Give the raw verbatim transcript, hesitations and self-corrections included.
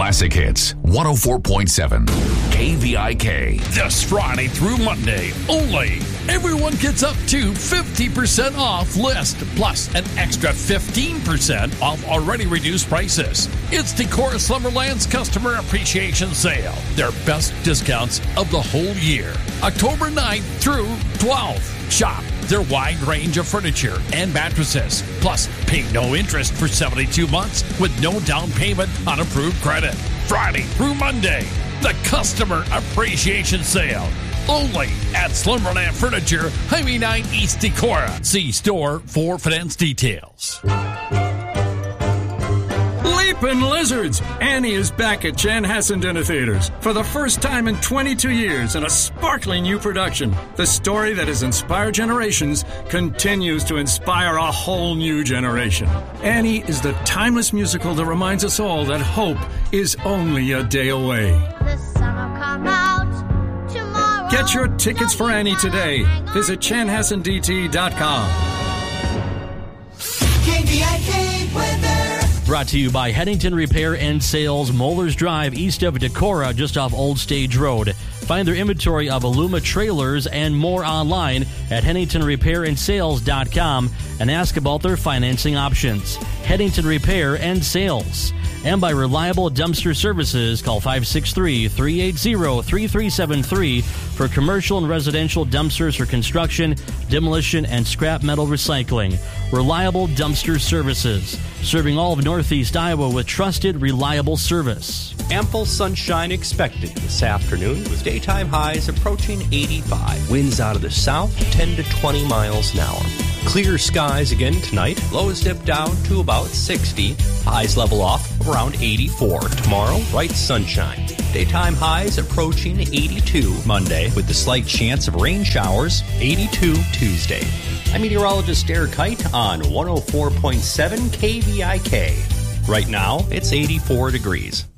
Classic Hits, one oh four point seven K V I K. This Friday through Monday only. Everyone gets up to fifty percent off list, plus an extra fifteen percent off already reduced prices. It's Decora Slumberland's Customer Appreciation Sale. Their best discounts of the whole year. October ninth through twelfth. Shop their wide range of furniture and mattresses. Plus, pay no interest for seventy-two months with no down payment on approved credit. Friday through Monday, the Customer Appreciation Sale. Only at Slumberland Furniture, Highway nine East Decorah. See store for finance details. Leapin' Lizards! Annie is back at Chanhassen Dinner Theaters for the first time in twenty-two years in a sparkling new production. The story that has inspired generations continues to inspire a whole new generation. Annie is the timeless musical that reminds us all that hope is only a day away. The sun will come out tomorrow. Get your tickets for Annie today. Visit chanhassen d t dot com. K V I K weather. Brought to you by Headington Repair and Sales, Moeller's Drive, east of Decorah, just off Old Stage Road. Find their inventory of Aluma trailers and more online at headington repair and sales dot com and ask about their financing options. Headington Repair and Sales. And by Reliable Dumpster Services, call five six three, three eight zero, three three seven three for commercial and residential dumpsters for construction, demolition, and scrap metal recycling. Reliable Dumpster Services, serving all of Northeast Iowa with trusted, reliable service. Ample sunshine expected this afternoon with daytime highs approaching eighty-five. Winds out of the south, ten to twenty miles an hour. Clear skies again tonight. Lows dip down to about sixty. Highs level off around eighty-four. Tomorrow, bright sunshine. Daytime highs approaching eighty-two. Monday, with the slight chance of rain showers, eighty-two Tuesday. I'm meteorologist Derek Kite on one oh four point seven K V I K. Right now, it's eighty-four degrees.